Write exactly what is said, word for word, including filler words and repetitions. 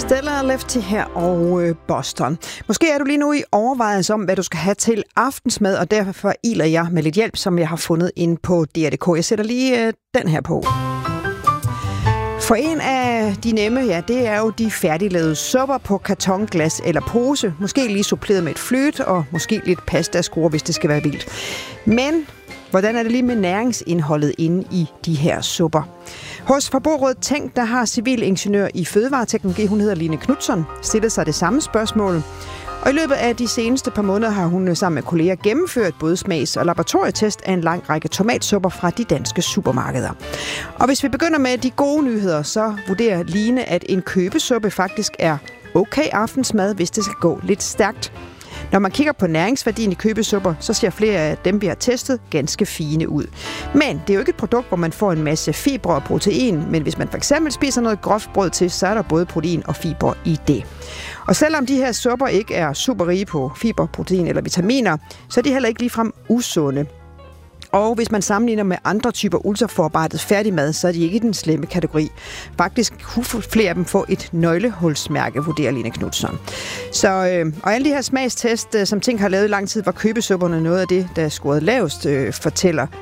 Stella Lefty her og øh, Boston. Måske er du lige nu i overvejelse om, hvad du skal have til aftensmad, og derfor iler jeg med lidt hjælp, som jeg har fundet inde på D R punktum d k. Jeg sætter lige øh, den her på. For en af de nemme, ja, det er jo de færdiglavede supper på karton, glas eller pose. Måske lige suppleret med et fløte, og måske lidt pastaskruer, hvis det skal være vildt. Men hvordan er det lige med næringsindholdet inde i de her supper? Hos Forbrugerrådet Tænk, der har civilingeniør i fødevareteknologi, hun hedder Line Knudsen, stillet sig det samme spørgsmål. Og i løbet af de seneste par måneder har hun sammen med kolleger gennemført både smags- og laboratorietest af en lang række tomatsupper fra de danske supermarkeder. Og hvis vi begynder med de gode nyheder, så vurderer Line, at en købesuppe faktisk er okay aftensmad, hvis det skal gå lidt stærkt. Når man kigger på næringsværdien i købesupper, så ser flere af dem, vi har testet, ganske fine ud. Men det er jo ikke et produkt, hvor man får en masse fibre og protein, men hvis man for eksempel spiser noget groft brød til, så er der både protein og fiber i det. Og selvom de her supper ikke er super rige på fiber, protein eller vitaminer, så er de heller ikke ligefrem usunde. Og hvis man sammenligner med andre typer ultraforarbejdet færdigmad, så er de ikke i den slemme kategori. Faktisk kunne flere af dem få et nøglehulsmærke, vurderer Line Knudsen. Så, øh, og alle de her smagstest, øh, som Tænk har lavet i lang tid, var købesupperne noget af det, der er scoret lavest, øh, fortæller